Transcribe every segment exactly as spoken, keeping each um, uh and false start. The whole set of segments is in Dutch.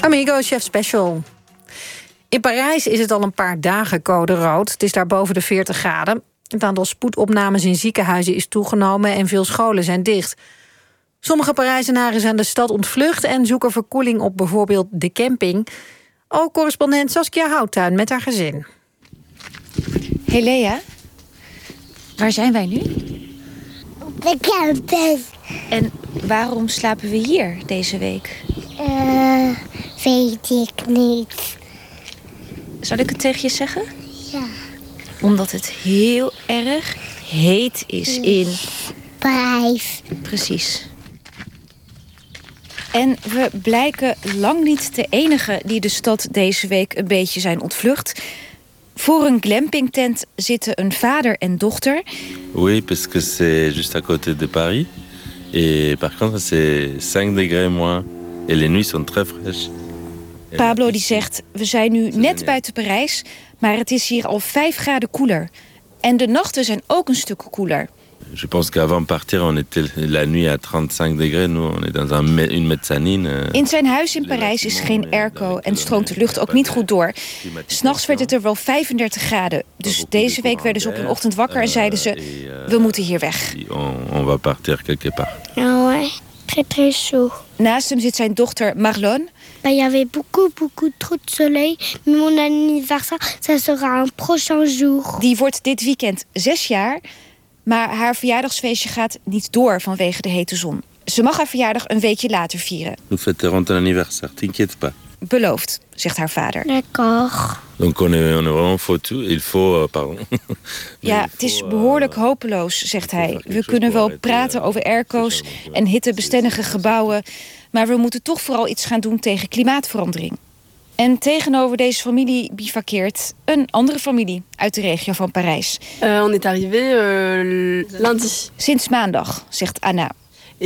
Amigo, chef special. In Parijs is het al een paar dagen code rood. Het is daar boven de veertig graden. Het aantal spoedopnames in ziekenhuizen is toegenomen en veel scholen zijn dicht. Sommige Parijzenaren zijn de stad ontvlucht en zoeken verkoeling op bijvoorbeeld de camping. Ook correspondent Saskia Houttuin met haar gezin. Hey Lea, waar zijn wij nu? Op de camping. En waarom slapen we hier deze week? Uh, weet ik niet. Zal ik het tegen je zeggen? Ja. Omdat het heel erg heet is in... Parijs. Precies. En we blijken lang niet de enige die de stad deze week een beetje zijn ontvlucht. Voor een glampingtent zitten een vader en dochter. Oui, parce que c'est juste à côté de Paris. Et par contre, c'est cinq degrés moins. Et les nuits sont très fraîches. Pablo die zegt, we zijn nu net buiten Parijs, maar het is hier al vijf graden koeler. En de nachten zijn ook een stuk koeler. Je pense qu'avant de partir, on était la nuit à trente-cinq degrés. Nous, on est dans un, une mezzanine. In zijn huis in Parijs is geen airco en stroomt de lucht ook niet goed door. 'S Nachts werd het er wel vijfendertig graden. Dus deze week werden ze op een ochtend wakker en zeiden ze, we moeten hier weg. On va partir quelque part. Ah ouais, très très chaud. Naast hem zit zijn dochter Marlon. Il y avait beaucoup, beaucoup trop de soleil. Mais mon anniversaire, ça sera un prochain jour. Die wordt dit weekend zes jaar. Maar haar verjaardagsfeestje gaat niet door vanwege de hete zon. Ze mag haar verjaardag een weekje later vieren. Nous fêterons ton anniversaire, t'inquiète pas. Beloofd, zegt haar vader. D'accord. Donc on est, on est vraiment foutu. Il faut, pardon. Ja, het is behoorlijk hopeloos, zegt hij. We kunnen wel praten over airco's en hittebestendige gebouwen, maar we moeten toch vooral iets gaan doen tegen klimaatverandering. En tegenover deze familie bivakkeert een andere familie uit de regio van Parijs. Uh, on est arrivé uh, lundi. Sinds maandag, zegt Anna. Et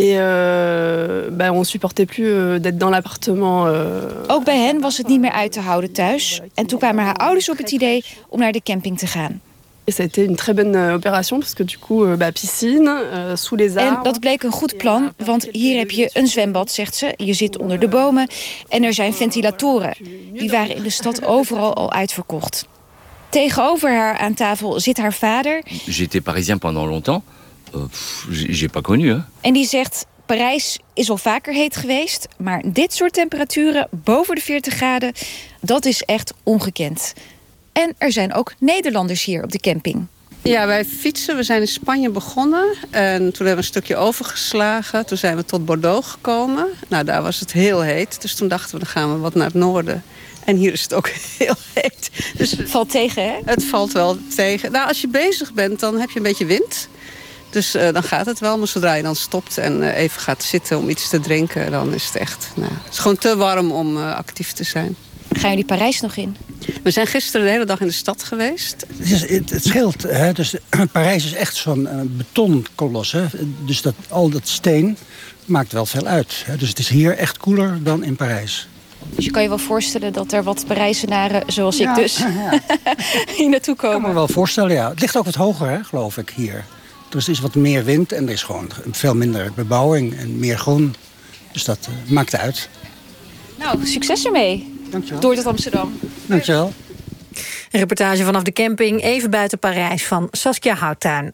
uh, bah, on supportait plus uh, d'être dans l'appartement. Uh, Ook bij hen was het niet meer uit te houden thuis. En toen kwamen haar ouders op het idee om naar de camping te gaan. Ça a été une très bonne opération, parce que du coup, bah, piscine, uh, sous les arbres. En dat bleek een goed plan, want hier heb je een zwembad, zegt ze. Je zit onder de bomen en er zijn ventilatoren. Die waren in de stad overal al uitverkocht. Tegenover haar aan tafel zit haar vader. J'étais parisien pendant longtemps. Uh, j'ai pas connu, hè. En die zegt, Parijs is al vaker heet geweest, maar dit soort temperaturen boven de veertig graden, dat is echt ongekend. En er zijn ook Nederlanders hier op de camping. Ja, wij fietsen. We zijn in Spanje begonnen. En toen hebben we een stukje overgeslagen. Toen zijn we tot Bordeaux gekomen. Nou, daar was het heel heet. Dus toen dachten we, dan gaan we wat naar het noorden. En hier is het ook heel heet. Dus het valt tegen, hè? Het valt wel tegen. Nou, als je bezig bent, dan heb je een beetje wind. Dus uh, dan gaat het wel. Maar zodra je dan stopt en uh, even gaat zitten om iets te drinken, dan is het echt... Nou, het is gewoon te warm om uh, actief te zijn. Gaan jullie Parijs nog in? We zijn gisteren de hele dag in de stad geweest. Het, is, het, het scheelt. Hè? Dus, Parijs is echt zo'n uh, betonkolos. Hè? Dus dat, al dat steen maakt wel veel uit. Hè? Dus het is hier echt koeler dan in Parijs. Dus je kan je wel voorstellen dat er wat Parijzenaren, zoals ja, ik dus, ja. hier naartoe komen. Ik kan me wel voorstellen, ja. Het ligt ook wat hoger, hè, geloof ik, hier. Dus er is wat meer wind en er is gewoon veel minder bebouwing en meer groen. Dus dat uh, maakt uit. Nou, succes ermee. Dankjewel. Door tot Amsterdam. Dankjewel. Een reportage vanaf de camping even buiten Parijs van Saskia Houttuin.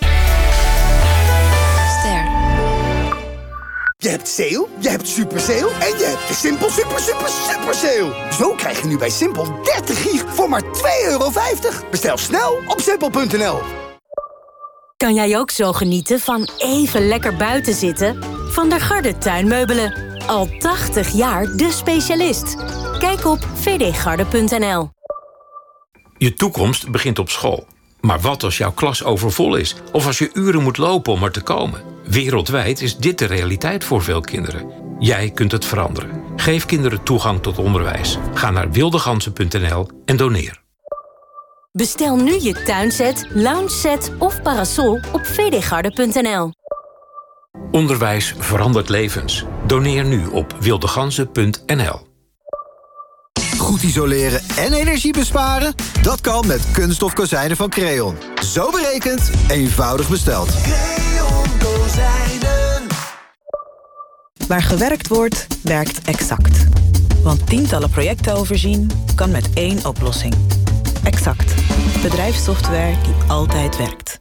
Ster. Je hebt sale, je hebt super sale en je hebt de Simpel super super super sale. Zo krijg je nu bij Simpel dertig gig voor maar twee euro vijftig. Bestel snel op simpel punt n l. Kan jij ook zo genieten van even lekker buiten zitten? Van der Garde Tuinmeubelen. Al tachtig jaar de specialist. Kijk op v d garde punt n l. Je toekomst begint op school. Maar wat als jouw klas overvol is? Of als je uren moet lopen om er te komen? Wereldwijd is dit de realiteit voor veel kinderen. Jij kunt het veranderen. Geef kinderen toegang tot onderwijs. Ga naar wildegansen punt n l en doneer. Bestel nu je tuinset, loungeset of parasol op v d garde punt n l. Onderwijs verandert levens. Doneer nu op wildegansen punt n l. Goed isoleren en energie besparen? Dat kan met kunststof kozijnen van Creon. Zo berekend, eenvoudig besteld. Creon kozijnen. Waar gewerkt wordt, werkt Exact. Want tientallen projecten overzien kan met één oplossing. Exact. Bedrijfssoftware die altijd werkt.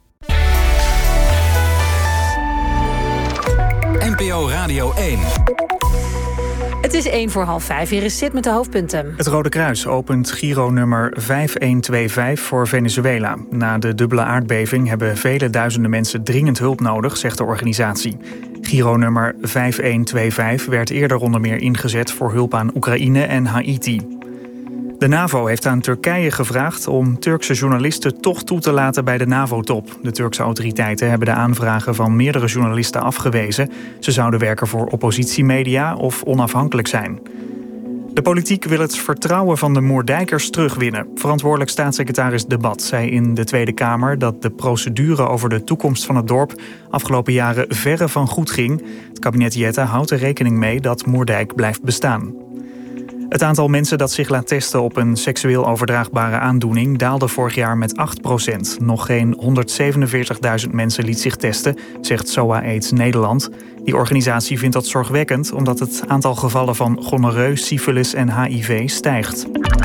N P O Radio één. Het is één voor half vijf. Hier is Sid met de hoofdpunten. Het Rode Kruis opent Giro-nummer vijf een twee vijf voor Venezuela. Na de dubbele aardbeving hebben vele duizenden mensen dringend hulp nodig, zegt de organisatie. Giro-nummer vijf een twee vijf werd eerder onder meer ingezet voor hulp aan Oekraïne en Haiti. De NAVO heeft aan Turkije gevraagd om Turkse journalisten toch toe te laten bij de NAVO-top. De Turkse autoriteiten hebben de aanvragen van meerdere journalisten afgewezen. Ze zouden werken voor oppositiemedia of onafhankelijk zijn. De politiek wil het vertrouwen van de Moerdijkers terugwinnen. Verantwoordelijk staatssecretaris Debat zei in de Tweede Kamer dat de procedure over de toekomst van het dorp afgelopen jaren verre van goed ging. Het kabinet Jette houdt er rekening mee dat Moerdijk blijft bestaan. Het aantal mensen dat zich laat testen op een seksueel overdraagbare aandoening daalde vorig jaar met acht procent. Nog geen honderdzevenenveertigduizend mensen liet zich testen, zegt S O A AIDS Nederland. Die organisatie vindt dat zorgwekkend omdat het aantal gevallen van gonorreu, syfilis en H I V stijgt.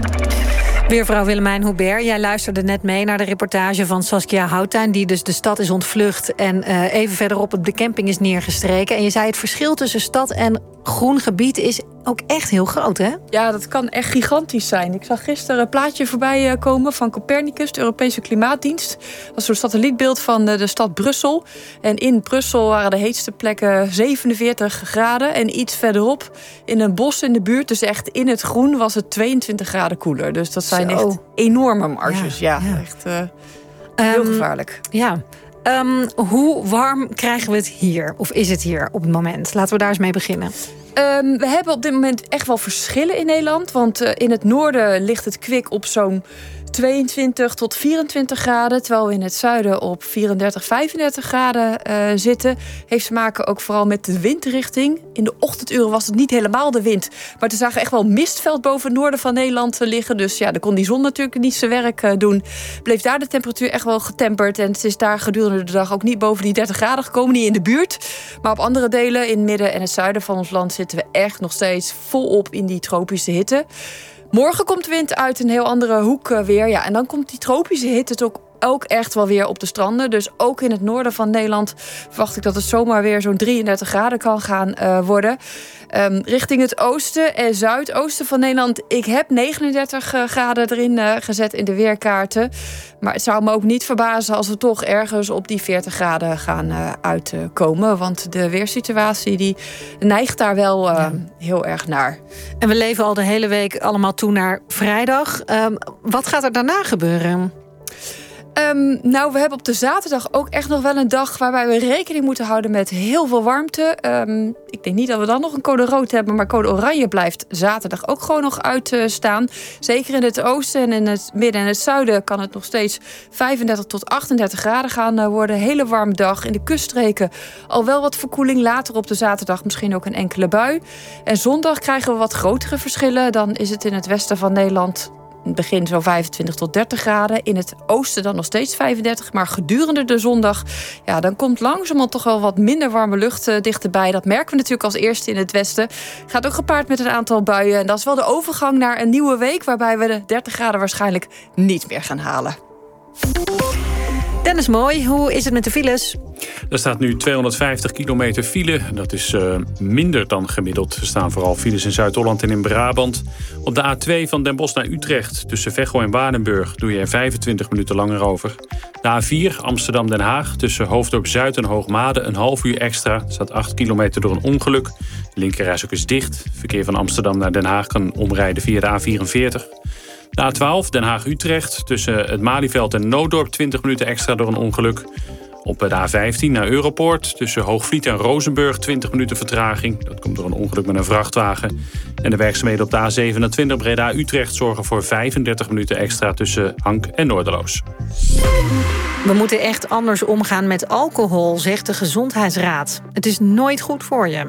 Weervrouw Willemijn Hubert, jij luisterde net mee naar de reportage van Saskia Houttuin, die dus de stad is ontvlucht en uh, even verderop op de camping is neergestreken. En je zei het verschil tussen stad en groen gebied is ook echt heel groot, hè? Ja, dat kan echt gigantisch zijn. Ik zag gisteren een plaatje voorbij komen van Copernicus, de Europese Klimaatdienst. Dat is zo'n satellietbeeld van de stad Brussel. En in Brussel waren de heetste plekken zevenenveertig graden. En iets verderop, in een bos in de buurt, dus echt in het groen, was het tweeëntwintig graden koeler. Dus dat zijn Zo. echt enorme marges. Ja, ja, ja. echt uh, heel um, gevaarlijk. Ja. Um, hoe warm krijgen we het hier? Of is het hier op het moment? Laten we daar eens mee beginnen. Um, we hebben op dit moment echt wel verschillen in Nederland. Want uh, in het noorden ligt het kwik op zo'n tweeëntwintig tot vierentwintig graden. Terwijl we in het zuiden op vierendertig, vijfendertig graden uh, zitten. Heeft te maken ook vooral met de windrichting. In de ochtenduren was het niet helemaal de wind. Maar er zagen echt wel mistveld boven het noorden van Nederland liggen. Dus ja, dan kon die zon natuurlijk niet zijn werk uh, doen. Bleef daar de temperatuur echt wel getemperd. En het is daar gedurende de dag ook niet boven die dertig graden gekomen. Niet in de buurt. Maar op andere delen in het midden en het zuiden van ons land zitten we echt nog steeds volop in die tropische hitte. Morgen komt de wind uit een heel andere hoek weer. Ja, en dan komt die tropische hitte ook, ook echt wel weer op de stranden. Dus ook in het noorden van Nederland verwacht ik dat het zomaar weer zo'n drieëndertig graden kan gaan uh, worden. Um, richting het oosten en zuidoosten van Nederland. Ik heb negenendertig graden erin uh, gezet in de weerkaarten. Maar het zou me ook niet verbazen als we toch ergens op die veertig graden gaan uh, uitkomen. Want de weersituatie die neigt daar wel uh, ja. heel erg naar. En we leven al de hele week allemaal toe naar vrijdag. Um, wat gaat er daarna gebeuren? Um, nou, we hebben op de zaterdag ook echt nog wel een dag waarbij we rekening moeten houden met heel veel warmte. Um, ik denk niet dat we dan nog een code rood hebben, maar code oranje blijft zaterdag ook gewoon nog uitstaan. Uh, Zeker in het oosten en in het midden en het zuiden kan het nog steeds vijfendertig tot achtendertig graden gaan uh, worden. Hele warme dag. In de kuststreken al wel wat verkoeling. Later op de zaterdag misschien ook een enkele bui. En zondag krijgen we wat grotere verschillen. Dan is het in het westen van Nederland in het begin zo'n vijfentwintig tot dertig graden. In het oosten dan nog steeds vijfendertig. Maar gedurende de zondag, ja, dan komt langzamerhand toch wel wat minder warme lucht uh, dichterbij. Dat merken we natuurlijk als eerste in het westen. Gaat ook gepaard met een aantal buien. En dat is wel de overgang naar een nieuwe week, waarbij we de dertig graden waarschijnlijk niet meer gaan halen. Dennis Mooi, hoe is het met de files? Er staat nu tweehonderdvijftig kilometer file. Dat is uh, minder dan gemiddeld. Er staan vooral files in Zuid-Holland en in Brabant. Op de A twee van Den Bosch naar Utrecht, tussen Veghel en Waardenburg, doe je er vijfentwintig minuten langer over. De A vier Amsterdam-Den Haag, tussen Hoofddorp Zuid en Hoogmade, een half uur extra. Er staat acht kilometer door een ongeluk. De linkerrijstrook is dicht. Verkeer van Amsterdam naar Den Haag kan omrijden via de A vierenveertig. De A twaalf Den Haag-Utrecht, tussen het Malieveld en Nooddorp, twintig minuten extra door een ongeluk. Op de A vijftien naar Europoort, tussen Hoogvliet en Rozenburg, twintig minuten vertraging. Dat komt door een ongeluk met een vrachtwagen. En de werkzaamheden op de A zevenentwintig Breda-Utrecht zorgen voor vijfendertig minuten extra tussen Hank en Noorderloos. We moeten echt anders omgaan met alcohol, zegt de Gezondheidsraad. Het is nooit goed voor je.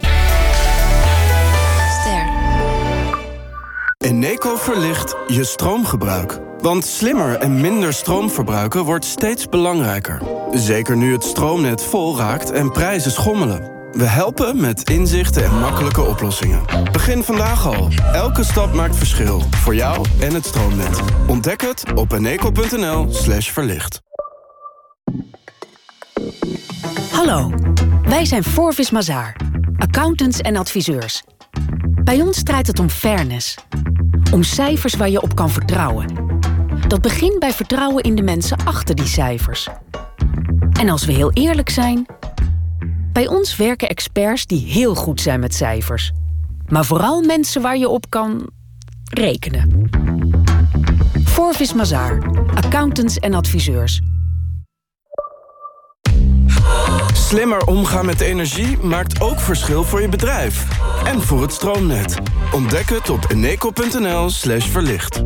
Eneco verlicht je stroomgebruik. Want slimmer en minder stroom verbruiken wordt steeds belangrijker. Zeker nu het stroomnet vol raakt en prijzen schommelen. We helpen met inzichten en makkelijke oplossingen. Begin vandaag al. Elke stap maakt verschil. Voor jou en het stroomnet. Ontdek het op eneco.nl slash verlicht. Hallo, wij zijn Forvis Mazars, accountants en adviseurs. Bij ons draait het om fairness. Om cijfers waar je op kan vertrouwen. Dat begint bij vertrouwen in de mensen achter die cijfers. En als we heel eerlijk zijn... bij ons werken experts die heel goed zijn met cijfers. Maar vooral mensen waar je op kan rekenen. Forvis Mazars, accountants en adviseurs. Slimmer omgaan met energie maakt ook verschil voor je bedrijf. En voor het stroomnet. Ontdek het op eneco.nl slash verlicht.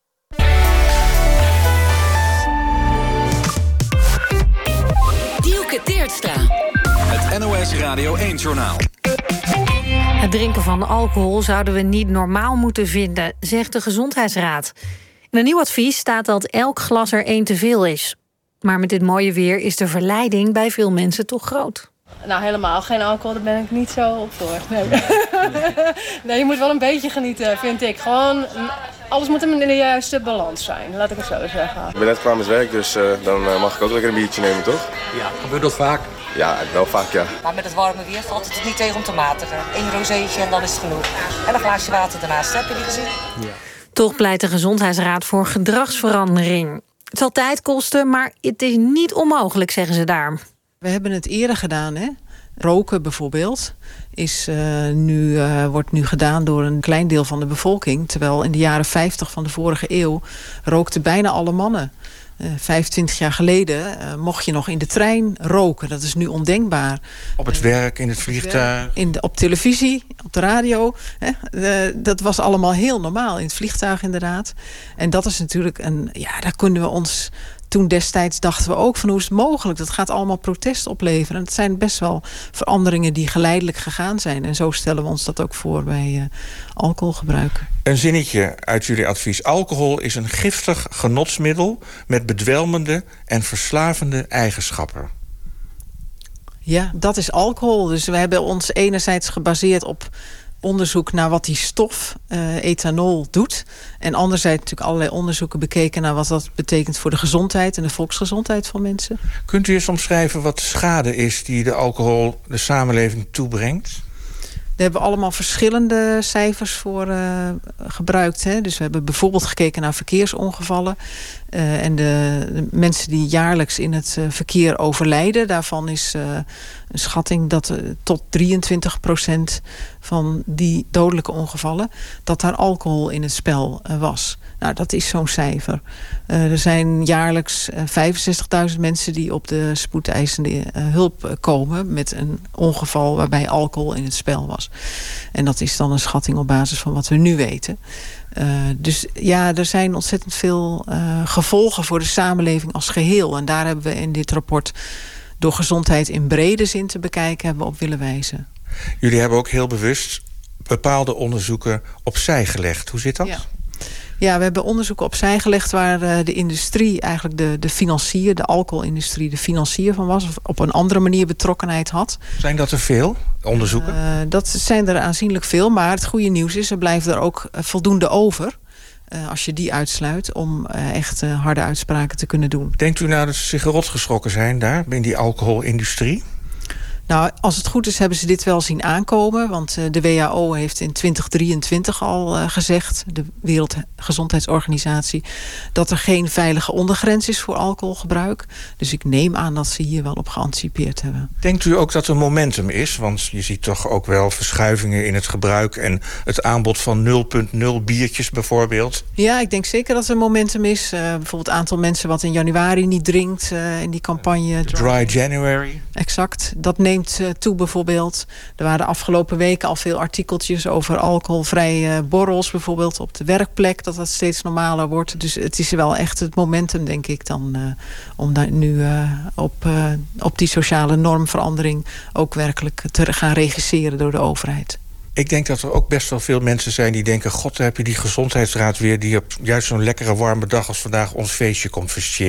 Dielke Teertstra. Het N O S Radio één-journaal. Het drinken van alcohol zouden we niet normaal moeten vinden, zegt de Gezondheidsraad. In een nieuw advies staat dat elk glas er één te veel is. Maar met dit mooie weer is de verleiding bij veel mensen toch groot. Nou, helemaal geen alcohol, daar ben ik niet zo op voor. Nee. Nee, je moet wel een beetje genieten, vind ik. Gewoon, alles moet in de juiste balans zijn, laat ik het zo zeggen. Ik ben net klaar met werk, dus uh, dan uh, mag ik ook lekker een biertje nemen, toch? Ja, gebeurt dat vaak? Ja, wel vaak, ja. Maar met het warme weer valt het er niet tegen om te matigen. Eén rozeetje en dan is het genoeg. En een glaasje water daarnaast, heb je die gezien? Ja. Toch pleit de Gezondheidsraad voor gedragsverandering. Het zal tijd kosten, maar het is niet onmogelijk, zeggen ze daar. We hebben het eerder gedaan, hè? Roken bijvoorbeeld is, uh, nu, uh, wordt nu gedaan door een klein deel van de bevolking. Terwijl in de jaren vijftig van de vorige eeuw rookten bijna alle mannen. Uh, vijfentwintig jaar geleden uh, mocht je nog in de trein roken. Dat is nu ondenkbaar. Op het werk, in het vliegtuig? In de, op televisie, op de radio. Hè? Uh, dat was allemaal heel normaal. In het vliegtuig inderdaad. En dat is natuurlijk een... Ja, daar kunnen we ons... Toen destijds dachten we ook van hoe is het mogelijk? Dat gaat allemaal protest opleveren. En het zijn best wel veranderingen die geleidelijk gegaan zijn. En zo stellen we ons dat ook voor bij uh, alcoholgebruik. Een zinnetje uit jullie advies. Alcohol is een giftig genotsmiddel met bedwelmende en verslavende eigenschappen. Ja, dat is alcohol. Dus we hebben ons enerzijds gebaseerd op onderzoek naar wat die stof, uh, ethanol, doet. En anderzijds natuurlijk allerlei onderzoeken bekeken naar wat dat betekent voor de gezondheid en de volksgezondheid van mensen. Kunt u eens omschrijven wat de schade is die de alcohol de samenleving toebrengt? Daar hebben we allemaal verschillende cijfers voor uh, gebruikt. Hè. Dus we hebben bijvoorbeeld gekeken naar verkeersongevallen. Uh, en de, de mensen die jaarlijks in het uh, verkeer overlijden. Daarvan is uh, een schatting dat uh, tot drieëntwintig procent van die dodelijke ongevallen, dat daar alcohol in het spel uh, was. Nou, dat is zo'n cijfer. Uh, er zijn jaarlijks uh, vijfenzestigduizend mensen die op de spoedeisende uh, hulp uh, komen met een ongeval waarbij alcohol in het spel was. En dat is dan een schatting op basis van wat we nu weten. Uh, dus ja, er zijn ontzettend veel uh, gevolgen voor de samenleving als geheel. En daar hebben we in dit rapport door gezondheid in brede zin te bekijken, hebben we op willen wijzen. Jullie hebben ook heel bewust bepaalde onderzoeken opzij gelegd. Hoe zit dat? Ja. Ja, we hebben onderzoeken opzij gelegd waar uh, de industrie eigenlijk de, de financier, de alcoholindustrie, de financier van was. Of op een andere manier betrokkenheid had. Zijn dat er veel onderzoeken? Uh, dat zijn er aanzienlijk veel, maar het goede nieuws is, er blijft er ook voldoende over. Uh, als je die uitsluit, om uh, echt uh, harde uitspraken te kunnen doen. Denkt u nou dat ze zich rot geschrokken zijn daar, in die alcoholindustrie? Nou, als het goed is hebben ze dit wel zien aankomen. Want uh, de W H O heeft in twintig drieëntwintig al uh, gezegd, de Wereldgezondheidsorganisatie, dat er geen veilige ondergrens is voor alcoholgebruik. Dus ik neem aan dat ze hier wel op geanticipeerd hebben. Denkt u ook dat er momentum is? Want je ziet toch ook wel verschuivingen in het gebruik en het aanbod van nul punt nul biertjes bijvoorbeeld. Ja, ik denk zeker dat er momentum is. Uh, bijvoorbeeld het aantal mensen wat in januari niet drinkt uh, in die campagne. The Dry January. Exact, dat neemt toe bijvoorbeeld. Er waren de afgelopen weken al veel artikeltjes over alcoholvrije borrels bijvoorbeeld op de werkplek, dat dat steeds normaler wordt. Dus het is wel echt het momentum, denk ik, dan uh, om daar nu uh, op, uh, op die sociale normverandering ook werkelijk te gaan regisseren door de overheid. Ik denk dat er ook best wel veel mensen zijn die denken, god, daar heb je die gezondheidsraad weer die op juist zo'n lekkere warme dag als vandaag ons feestje komt versieren.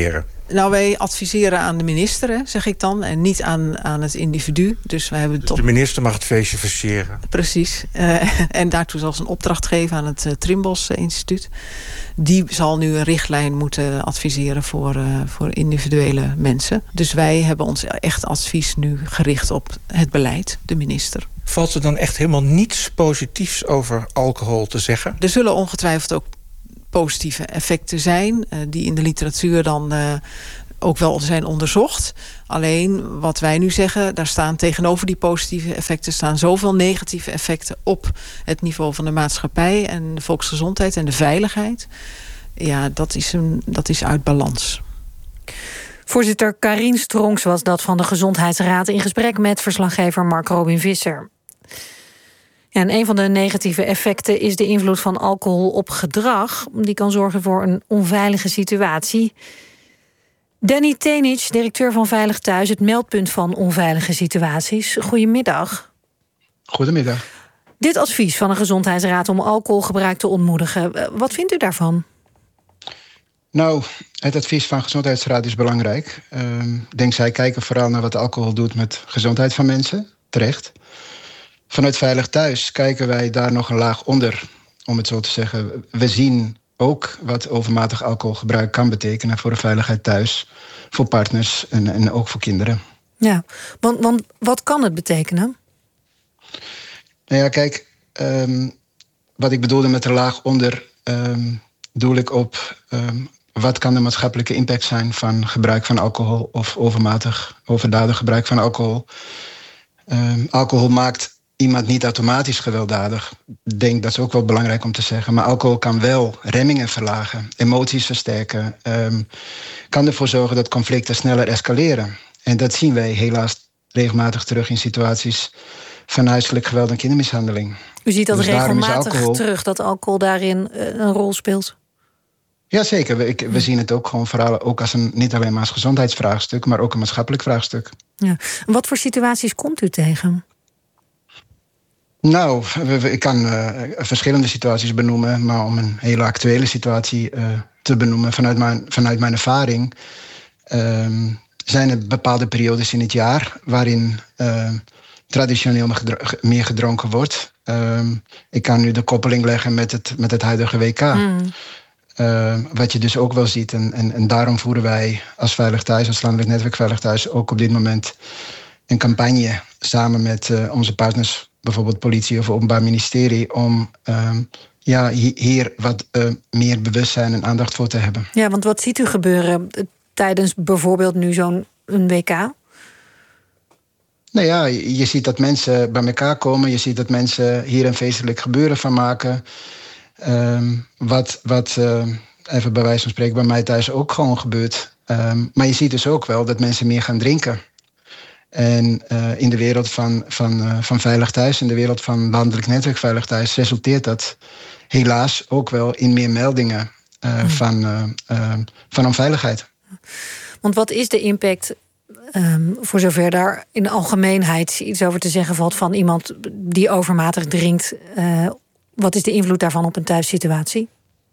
Nou, wij adviseren aan de minister, hè, zeg ik dan, en niet aan, aan het individu. Dus, wij hebben dus top... de minister mag het feestje versieren. Precies. Uh, en daartoe zelfs een opdracht geven aan het uh, Trimbos Instituut. Die zal nu een richtlijn moeten adviseren voor, uh, voor individuele mensen. Dus wij hebben ons echt advies nu gericht op het beleid, de minister. Valt er dan echt helemaal niets positiefs over alcohol te zeggen? Er zullen ongetwijfeld ook positieve effecten zijn, uh, die in de literatuur dan uh, ook wel zijn onderzocht. Alleen wat wij nu zeggen, daar staan tegenover die positieve effecten staan zoveel negatieve effecten op het niveau van de maatschappij en de volksgezondheid en de veiligheid. Ja, dat is, een, dat is uit balans. Voorzitter Karien Stronks was dat van de Gezondheidsraad in gesprek met verslaggever Mark Robin Visser. Ja, en een van de negatieve effecten is de invloed van alcohol op gedrag. Die kan zorgen voor een onveilige situatie. Danny Tenic, directeur van Veilig Thuis, het meldpunt van onveilige situaties. Goedemiddag. Goedemiddag. Dit advies van de Gezondheidsraad om alcoholgebruik te ontmoedigen, wat vindt u daarvan? Nou, het advies van de Gezondheidsraad is belangrijk. Ik uh, denk zij kijken vooral naar wat alcohol doet met de gezondheid van mensen. Terecht. Vanuit Veilig Thuis kijken wij daar nog een laag onder, om het zo te zeggen. We zien ook wat overmatig alcoholgebruik kan betekenen voor de veiligheid thuis, voor partners en, en ook voor kinderen. Ja, want, want wat kan het betekenen? Nou ja, kijk, um, wat ik bedoelde met een laag onder, um, doel ik op um, wat kan de maatschappelijke impact zijn van gebruik van alcohol of overmatig, overdadig gebruik van alcohol. Um, alcohol maakt iemand niet automatisch gewelddadig. Ik denk dat is ook wel belangrijk om te zeggen. Maar alcohol kan wel remmingen verlagen, emoties versterken. Um, kan ervoor zorgen dat conflicten sneller escaleren. En dat zien wij helaas regelmatig terug in situaties van huiselijk geweld en kindermishandeling. U ziet dat dus regelmatig alcohol terug, dat alcohol daarin een rol speelt? Jazeker, we, ik, we zien het ook gewoon vooral ook als een, niet alleen maar als gezondheidsvraagstuk, maar ook een maatschappelijk vraagstuk. Ja. Wat voor situaties komt u tegen? Nou, ik kan uh, verschillende situaties benoemen, maar om een hele actuele situatie uh, te benoemen vanuit mijn, vanuit mijn ervaring, uh, zijn er bepaalde periodes in het jaar waarin uh, traditioneel meer gedronken wordt. Uh, ik kan nu de koppeling leggen met het, met het huidige W K. Mm. Uh, wat je dus ook wel ziet. En, en, en daarom voeren wij als Veilig Thuis, als Landelijk Netwerk Veilig Thuis, ook op dit moment een campagne samen met uh, onze partners, bijvoorbeeld politie of openbaar ministerie, om uh, ja, hier wat uh, meer bewustzijn en aandacht voor te hebben. Ja, want wat ziet u gebeuren tijdens bijvoorbeeld nu zo'n een W K? Nou ja, je ziet dat mensen bij elkaar komen. Je ziet dat mensen hier een feestelijk gebeuren van maken. Um, wat, wat uh, even bij wijze van spreken bij mij thuis ook gewoon gebeurt. Um, maar je ziet dus ook wel dat mensen meer gaan drinken. En uh, in de wereld van, van, uh, van Veilig Thuis, in de wereld van Landelijk Netwerk Veilig Thuis, resulteert dat helaas ook wel in meer meldingen uh, hmm. van, uh, uh, van onveiligheid. Want wat is de impact, um, voor zover daar in de algemeenheid iets over te zeggen valt, van iemand die overmatig drinkt? Uh, wat is de invloed daarvan op een thuissituatie?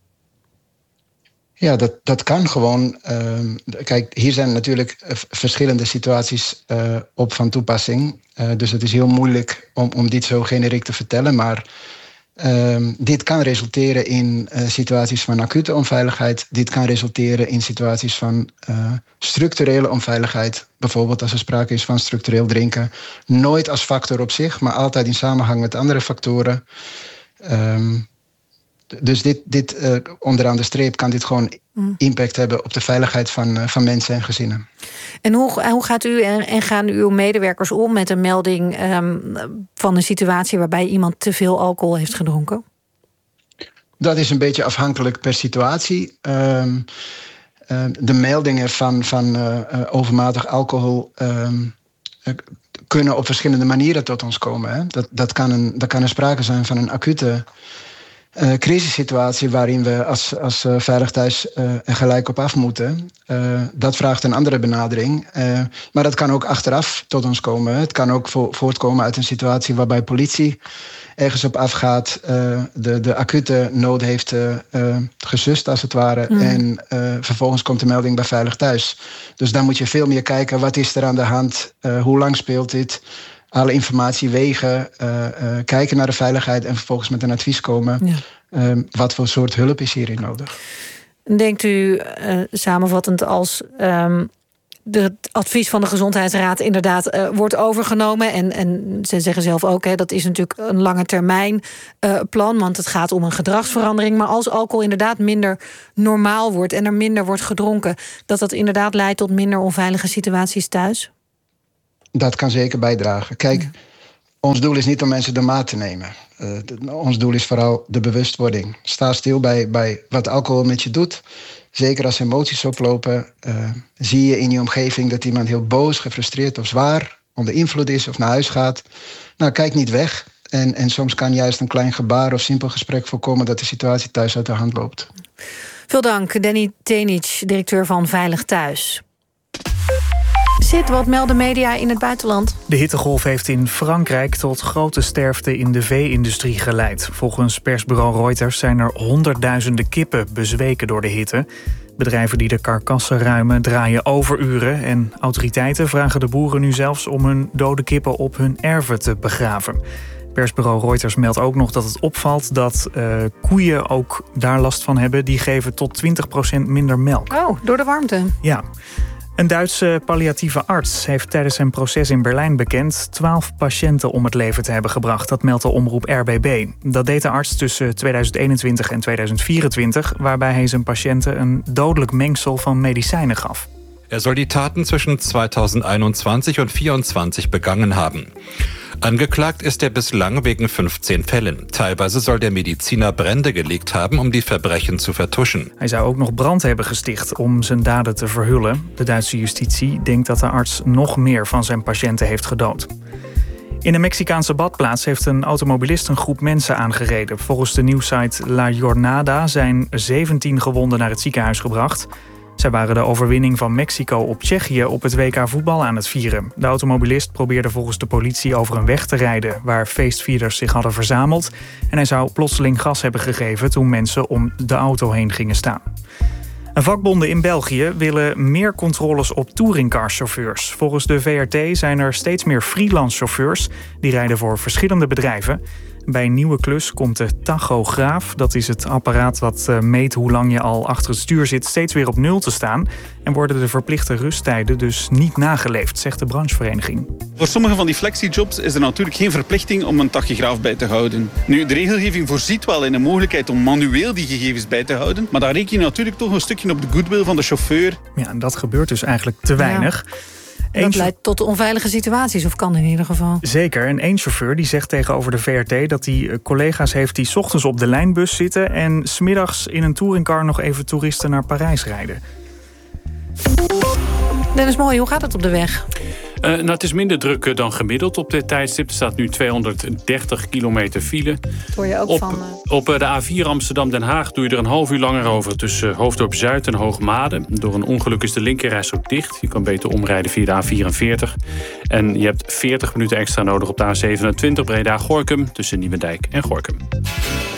Ja, dat, dat kan gewoon. Uh, kijk, hier zijn natuurlijk verschillende situaties uh, op van toepassing. Uh, dus het is heel moeilijk om, om dit zo generiek te vertellen. Maar uh, dit kan resulteren in uh, situaties van acute onveiligheid. Dit kan resulteren in situaties van uh, structurele onveiligheid. Bijvoorbeeld als er sprake is van structureel drinken. Nooit als factor op zich, maar altijd in samenhang met andere factoren. Um, Dus dit, dit uh, onderaan de streep kan dit gewoon impact hebben op de veiligheid van, uh, van mensen en gezinnen. En hoe, hoe gaat u en, en gaan uw medewerkers om met een melding um, van een situatie waarbij iemand te veel alcohol heeft gedronken? Dat is een beetje afhankelijk per situatie. Um, uh, de meldingen van, van uh, overmatig alcohol um, uh, kunnen op verschillende manieren tot ons komen. Hè? Dat, dat, kan een, dat kan er sprake zijn van een acute uh, crisissituatie waarin we als, als uh, Veilig Thuis uh, er gelijk op af moeten. Uh, dat vraagt een andere benadering. Uh, maar dat kan ook achteraf tot ons komen. Het kan ook vo- voortkomen uit een situatie waarbij politie ergens op afgaat, uh, de, de acute nood heeft uh, uh, gesust als het ware. Mm. En uh, vervolgens komt de melding bij Veilig Thuis. Dus dan moet je veel meer kijken, wat is er aan de hand? Uh, hoe lang speelt dit? Alle informatie wegen, uh, uh, kijken naar de veiligheid en vervolgens met een advies komen. Ja. Uh, wat voor soort hulp is hierin nodig? Denkt u uh, samenvattend als um, het advies van de Gezondheidsraad inderdaad uh, wordt overgenomen? En, en ze zeggen zelf ook, hè, dat is natuurlijk een lange termijn uh, plan, want het gaat om een gedragsverandering. Maar als alcohol inderdaad minder normaal wordt en er minder wordt gedronken, dat dat inderdaad leidt tot minder onveilige situaties thuis? Dat kan zeker bijdragen. Kijk, ja. Ons doel is niet om mensen de maat te nemen. Uh, de, ons doel is vooral de bewustwording. Sta stil bij, bij wat alcohol met je doet. Zeker als emoties oplopen. Uh, zie je in je omgeving dat iemand heel boos, gefrustreerd of zwaar onder invloed is of naar huis gaat. Nou, kijk niet weg. En, en soms kan juist een klein gebaar of simpel gesprek voorkomen dat de situatie thuis uit de hand loopt. Veel dank, Danny Tenic, directeur van Veilig Thuis. Zit, wat melden media in het buitenland? De hittegolf heeft in Frankrijk tot grote sterfte in de vee-industrie geleid. Volgens persbureau Reuters zijn er honderdduizenden kippen bezweken door de hitte. Bedrijven die de karkassen ruimen draaien overuren. En autoriteiten vragen de boeren nu zelfs om hun dode kippen op hun erven te begraven. Persbureau Reuters meldt ook nog dat het opvalt dat uh, koeien ook daar last van hebben. Die geven tot twintig procent minder melk. Oh, door de warmte. Ja. Een Duitse palliatieve arts heeft tijdens zijn proces in Berlijn bekend twaalf patiënten om het leven te hebben gebracht. Dat meldt de omroep R B B. Dat deed de arts tussen tweeduizend eenentwintig en tweeduizend vierentwintig... waarbij hij zijn patiënten een dodelijk mengsel van medicijnen gaf. Er soll die Taten zwischen zweitausend eenentwintig en vierentwintig begangen haben. Angeklagt ist er bislang wegen vijftien Fällen. Teilweise soll der Mediziner Brände gelegt haben, um die Verbrechen zu vertuschen. Hij zou ook nog brand hebben gesticht om zijn daden te verhullen. De Duitse justitie denkt dat de arts nog meer van zijn patiënten heeft gedood. In een Mexicaanse badplaats heeft een automobilist een groep mensen aangereden. Volgens de nieuwssite La Jornada zijn zeventien gewonden naar het ziekenhuis gebracht. Zij waren de overwinning van Mexico op Tsjechië op het W K voetbal aan het vieren. De automobilist probeerde volgens de politie over een weg te rijden waar feestvierders zich hadden verzameld. En hij zou plotseling gas hebben gegeven toen mensen om de auto heen gingen staan. En vakbonden in België willen meer controles op touringcarchauffeurs. Volgens de V R T zijn er steeds meer freelance chauffeurs die rijden voor verschillende bedrijven. Bij een nieuwe klus komt de tachograaf. Dat is het apparaat wat meet hoe lang je al achter het stuur zit, steeds weer op nul te staan. En worden de verplichte rusttijden dus niet nageleefd, zegt de branchevereniging. Voor sommige van die flexijobs is er natuurlijk geen verplichting om een tachograaf bij te houden. Nu, de regelgeving voorziet wel in de mogelijkheid om manueel die gegevens bij te houden. Maar daar reken je natuurlijk toch een stukje op de goodwill van de chauffeur. Ja, en dat gebeurt dus eigenlijk te weinig. Ja. Dat leidt tot onveilige situaties, of kan in ieder geval. Zeker. En één chauffeur die zegt tegenover de V R T dat hij collega's heeft die 's ochtends op de lijnbus zitten en 's middags in een touringcar nog even toeristen naar Parijs rijden. Dennis Mooi, hoe gaat het op de weg? Uh, nou, het is minder druk uh, dan gemiddeld op dit tijdstip. Er staat nu tweehonderddertig kilometer file. Dat hoor je ook op, van... Uh... Op uh, de A vier Amsterdam-Den Haag doe je er een half uur langer over... tussen Hoofddorp-Zuid en Hoogmade. Door een ongeluk is de linkerreis ook dicht. Je kan beter omrijden via de A vierenveertig. En je hebt veertig minuten extra nodig op de A zevenentwintig Breda-Gorinchem... tussen Nieuwendijk en Gorinchem.